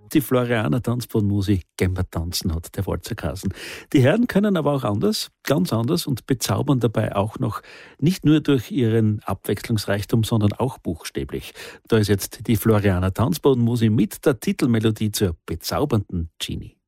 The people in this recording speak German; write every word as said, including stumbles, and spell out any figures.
Die Florianer Tanzbodenmusik «Gehen wir tanzen» hat der Walzer geheißen. Die Herren können aber auch anders, ganz anders und bezaubern dabei auch noch nicht nur durch ihren Abwechslungsreichtum, sondern auch buchstäblich. Da ist jetzt die Florianer Tanzbodenmusik mit der Titelmelodie zur bezaubernden Genie.